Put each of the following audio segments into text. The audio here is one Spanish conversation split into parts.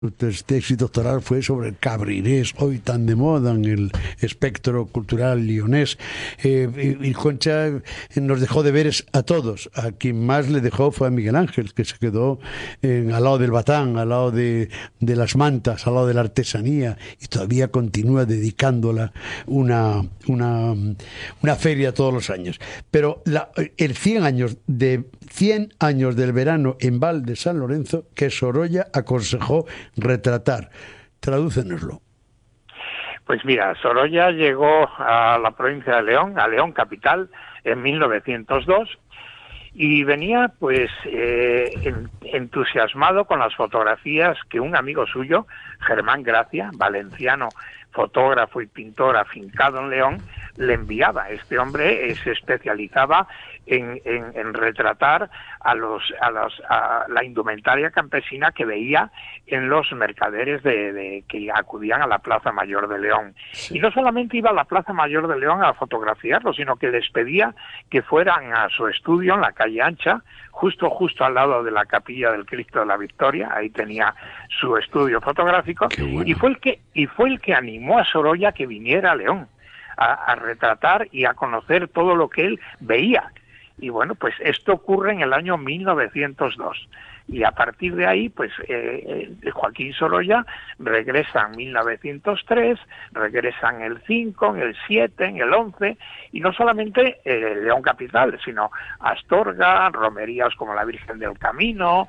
tesis doctoral fue sobre el cabrirés, hoy tan de moda en el espectro cultural lionés. Y Concha nos dejó deberes a todos. A quien más le dejó fue a Miguel Ángel, que se quedó al lado del batán, al lado de las mantas, al lado de la artesanía, y todavía continúa dedicándola una feria todos los años. Pero el 100 años del verano en Val de San Lorenzo, que Sorolla aconsejó retratar. Tradúcenoslo. Pues mira, Sorolla llegó a la provincia de León, a León capital, en 1902, y venía pues entusiasmado con las fotografías que un amigo suyo, Germán Gracia, valenciano, fotógrafo y pintor afincado en León, le enviaba. Este hombre se especializaba en retratar a la indumentaria campesina que veía en los mercaderes que acudían a la Plaza Mayor de León. Sí. Y no solamente iba a la Plaza Mayor de León a fotografiarlo, sino que les pedía que fueran a su estudio en la calle Ancha, justo al lado de la Capilla del Cristo de la Victoria. Ahí tenía su estudio fotográfico. Bueno. y fue el que animó a Sorolla a que viniera a León a retratar y a conocer todo lo que él veía. Y bueno, pues esto ocurre en el año 1902. Y a partir de ahí, pues Joaquín Sorolla regresa en 1903, regresa en el 5, en el 7, en el 11, y no solamente León capital, sino Astorga, romerías como la Virgen del Camino,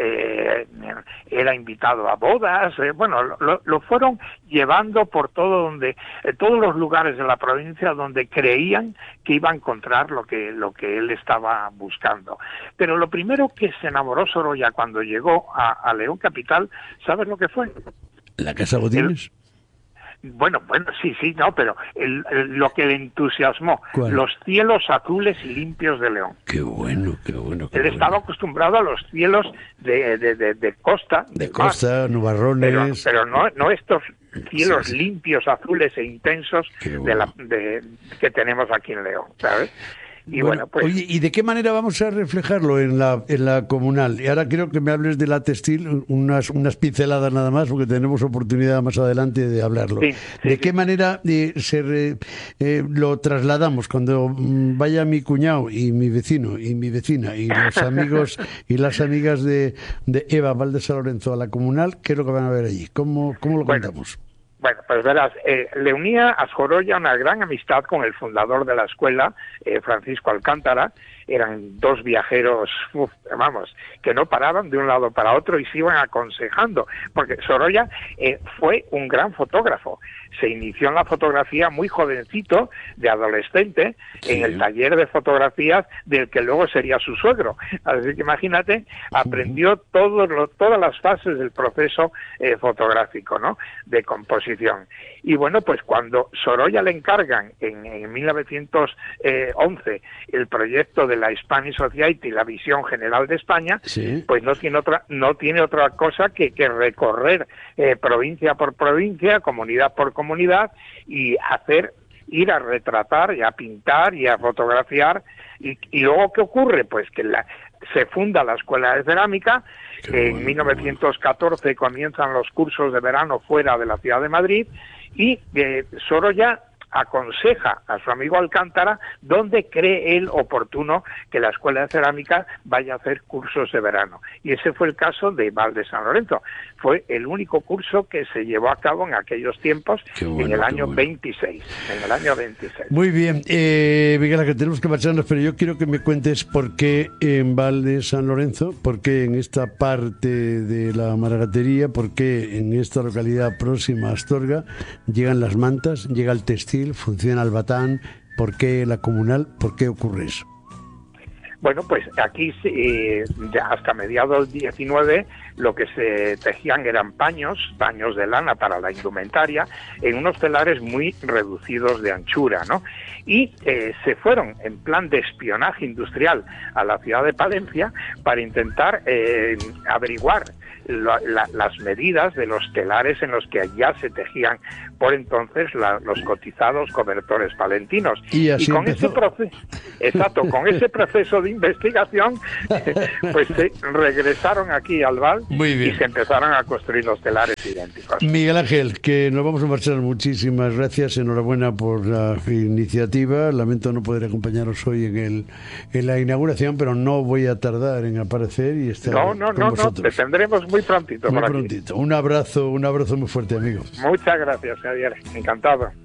era invitado a bodas, bueno, lo fueron llevando por todos los lugares de la provincia donde creían que iba a encontrar lo que él estaba buscando. Pero lo primero que se enamoró Sorolla cuando llegó a León capital, ¿sabes lo que fue? ¿La Casa Botines? Bueno, sí, no, pero lo que le entusiasmó, ¿cuál? Los cielos azules y limpios de León. Qué bueno. Él estaba acostumbrado a los cielos de costa. De costa, nubarrones. Pero no estos cielos limpios, azules e intensos que tenemos aquí en León, ¿sabes? Y bueno, pues... Oye, ¿y de qué manera vamos a reflejarlo en la comunal? Y ahora quiero que me hables de la textil, unas pinceladas nada más, porque tenemos oportunidad más adelante de hablarlo. Sí, ¿De qué manera lo trasladamos cuando vaya mi cuñado y mi vecino y mi vecina y los amigos y las amigas de Eva Val de San Lorenzo a la comunal? ¿Qué es lo que van a ver allí? ¿Cómo lo contamos? Bueno, pues verás, le unía a Sorolla una gran amistad con el fundador de la escuela, Francisco Alcántara. Eran dos viajeros, que no paraban de un lado para otro y se iban aconsejando, porque Sorolla fue un gran fotógrafo. Se inició en la fotografía muy jovencito, de adolescente, sí, en el taller de fotografías del que luego sería su suegro. Así que imagínate, aprendió todas las fases del proceso fotográfico, ¿no?, de composición. Y bueno, pues cuando Sorolla le encargan en 1911 el proyecto de la Spanish Society, la visión general de España, sí, pues no tiene otra cosa que recorrer provincia por provincia, comunidad por comunidad, y ir a retratar y a pintar y a fotografiar. Y luego, ¿qué ocurre? Pues que se funda la Escuela de Cerámica. En 1914 comienzan los cursos de verano fuera de la ciudad de Madrid, y Sorolla aconseja a su amigo Alcántara dónde cree él oportuno que la Escuela de Cerámica vaya a hacer cursos de verano. Y ese fue el caso de Val de San Lorenzo. Fue el único curso que se llevó a cabo en aquellos tiempos, en el año 26. En el año 26. Muy bien, Miguel, que tenemos que marcharnos, pero yo quiero que me cuentes por qué en Val de San Lorenzo, por qué en esta parte de la maragatería, por qué en esta localidad próxima a Astorga llegan las mantas, llega el textil, funciona el batán. ¿Por qué la comunal? ¿Por qué ocurre eso? Bueno, pues aquí ya hasta mediados del 19 lo que se tejían eran paños de lana para la indumentaria, en unos telares muy reducidos de anchura, ¿no? Y se fueron en plan de espionaje industrial a la ciudad de Palencia para intentar averiguar las medidas de los telares en los que ya se tejían por entonces los cotizados cobertores palentinos. Y así con empezó. con ese proceso de investigación, pues regresaron aquí al Val y se empezaron a construir los telares idénticos. Miguel Ángel, que nos vamos a marchar. Muchísimas gracias, enhorabuena por la iniciativa. Lamento no poder acompañaros hoy en la inauguración, pero no voy a tardar en aparecer y estar con vosotros. Te tendremos muy prontito. Muy prontito. Un abrazo muy fuerte, amigos. Muchas gracias, Javier. Encantado.